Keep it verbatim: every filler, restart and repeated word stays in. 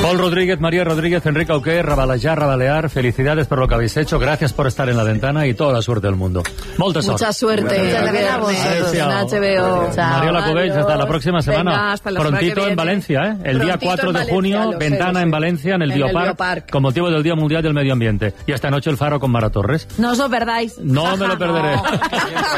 Paul Rodríguez, María Rodríguez, Enrique Auqué, Rabalejar, Rabalear, felicidades por lo que habéis hecho, gracias por estar en La Ventana y toda la suerte del mundo. Molta sort. Mucha suerte. Muchas gracias. En H B O. Mariola Cubells, hasta la próxima semana. Venga, hasta la Prontito semana en Valencia, ¿eh? El Prontito día cuatro de junio, sé, Ventana en Valencia, en el, en el Biopark, Biopark, con motivo del Día Mundial del Medio Ambiente. Y esta noche el Faro con Mara Torres. No os lo perdáis. No me lo perderé.